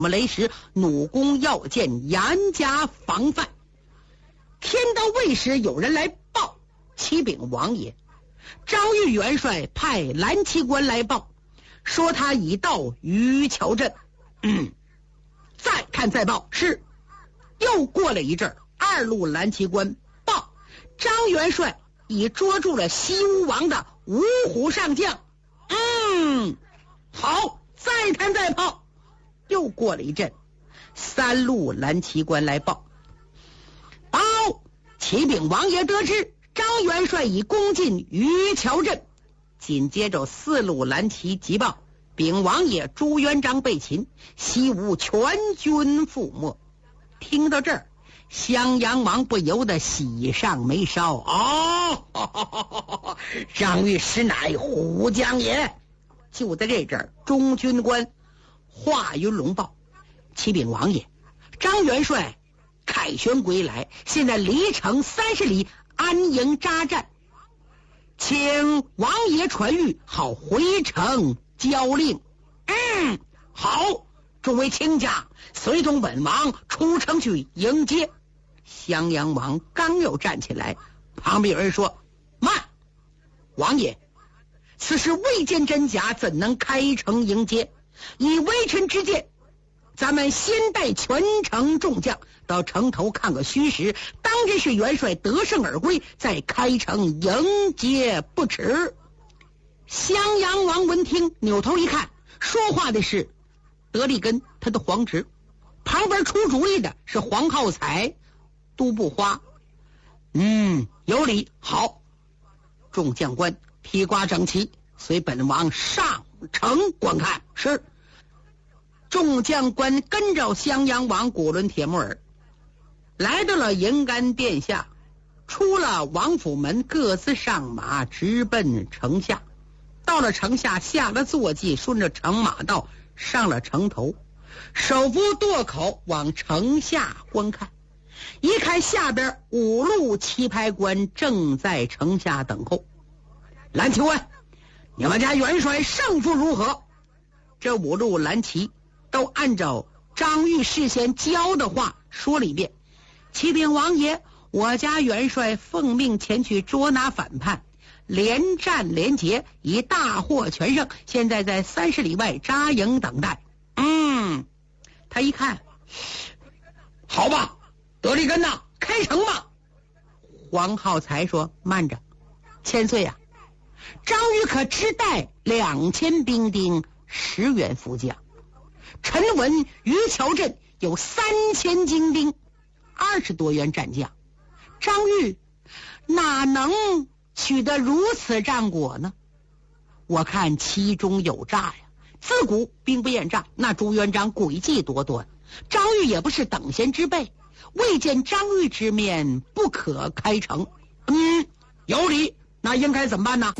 么雷石，弩弓要箭，严加防范。天到未时，有人来报启禀王爷，张玉元帅派蓝旗官来报，说他已到渔桥镇。再看再报。是。又过了一阵，二路蓝旗官报张元帅已捉住了西吴王的五虎上将。好，再看再报。又过了一阵，三路蓝旗官来报启禀王爷得知张元帅已攻进渔桥镇。紧接着四路蓝旗急报禀王爷朱元璋被擒，西吴全军覆没。听到这儿，襄阳王不由得喜上眉梢。张御史乃虎将也。就在这阵，中军官华云龙报启禀王爷，张元帅凯旋归来，现在离城30里安营扎寨，请王爷传谕，好回城交令。好，众位卿家随同本王出城去迎接。襄阳王刚要站起来，旁边有人说：慢，王爷，此时未见真假，怎能开城迎接？以微臣之见，咱们先带全城众将到城头看个虚实，当真是元帅得胜而归，再开城迎接不迟。襄阳王闻听，扭头一看，说话的是德利根他的皇侄，旁边出主意的是黄浩才、都部花。有理。好，众将官披挂整齐，随本王上城观看。是。众将官跟着襄阳王古伦铁木儿来到了银杆殿下，出了王府门，各自上马直奔城下。到了城下，下了坐骑，顺着城马道上了城头，手扶舵口往城下观看。一看下边5路旗牌官正在城下等候。蓝旗官，你们家元帅胜负如何？这5路蓝旗都按照张御事先教的话说了一遍。启禀王爷，我家元帅奉命前去捉拿反叛，连战连捷，已大获全胜，现在在30里外扎营等待。他一看，好吧，德利根呐，开城吧。黄浩才说：慢着，千岁啊，张玉可只带2000兵丁，10员副将。臣闻渔桥镇有3000精兵，20多员战将，张玉哪能取得如此战果呢？我看其中有诈呀！自古兵不厌诈，那朱元璋诡计多端，张玉也不是等闲之辈，未见张玉之面，不可开城。有理，那应该怎么办呢？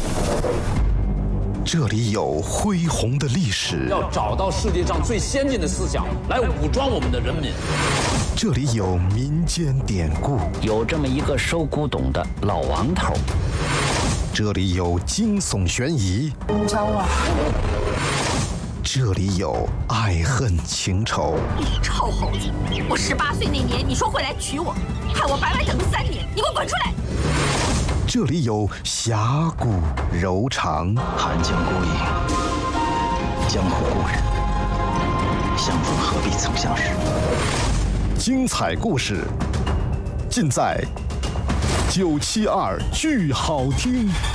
这里有恢宏的历史， 要找到世界上最先进的思想来武装我们的人民。 这里有民间典故， 有这么一个收古董的老王头。 这里有惊悚悬疑， 招啊！ 这里有爱恨情仇。 你臭猴子！我18岁那年，你说会来娶我，害我白白等了3年，你给我滚出来！ 这里有侠骨柔肠， 寒江孤影，江湖故人，相逢何必曾相识。 精彩故事尽在972剧好听。